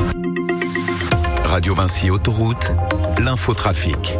Radio Vinci Autoroute, l'infotrafic.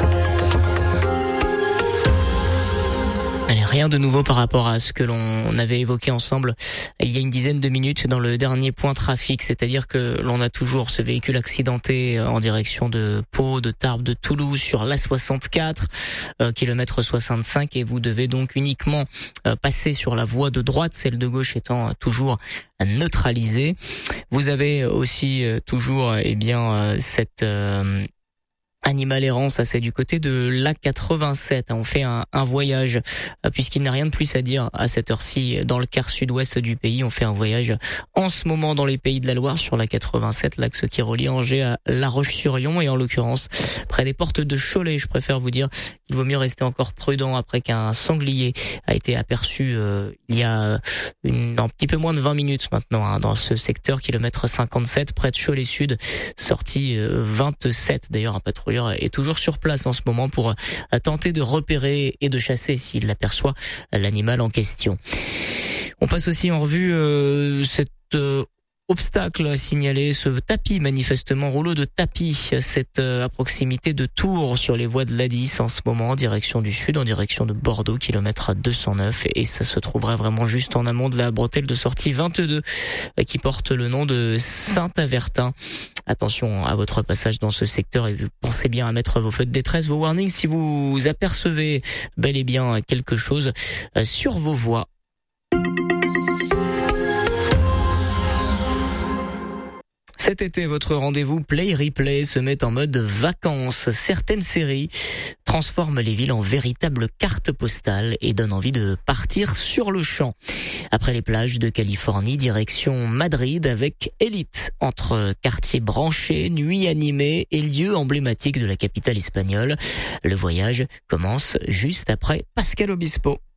Allez, rien de nouveau par rapport à ce que l'on avait évoqué ensemble il y a une dizaine de minutes dans le dernier point trafic, c'est-à-dire que l'on a toujours ce véhicule accidenté en direction de Pau, de Tarbes, de Toulouse sur l'A64, kilomètre 65, et vous devez donc uniquement passer sur la voie de droite, celle de gauche étant toujours neutralisée. Vous avez aussi toujours cette Animal errant, ça c'est du côté de l'A87. On fait un voyage, puisqu'il n'y a rien de plus à dire à cette heure-ci dans le quart sud-ouest du pays. On fait un voyage en ce moment dans les Pays de la Loire sur l'A87, l'axe qui relie Angers à La Roche-sur-Yon, et en l'occurrence près des portes de Cholet. Je préfère vous dire qu'il vaut mieux rester encore prudent après qu'un sanglier a été aperçu il y a un petit peu moins de 20 minutes maintenant dans ce secteur, kilomètre 57 près de Cholet Sud, sortie 27. D'ailleurs, un patrouilleur est toujours sur place en ce moment pour tenter de repérer et de chasser s'il l'aperçoit, l'animal en question. On passe aussi en revue cet obstacle signalé, ce tapis, manifestement rouleau de tapis, c'est à proximité de Tours sur les voies de l'A10 en ce moment, en direction du sud, en direction de Bordeaux, kilomètre 209, et ça se trouverait vraiment juste en amont de la bretelle de sortie 22 qui porte le nom de Saint-Avertin. Attention à votre passage dans ce secteur et pensez bien à mettre vos feux de détresse, vos warnings si vous apercevez bel et bien quelque chose sur vos voies. Cet été, votre rendez-vous Play Replay se met en mode vacances. Certaines séries transforment les villes en véritables cartes postales et donnent envie de partir sur le champ. Après les plages de Californie, direction Madrid avec Élite. Entre quartiers branchés, nuits animées et lieux emblématiques de la capitale espagnole, le voyage commence juste après Pascal Obispo.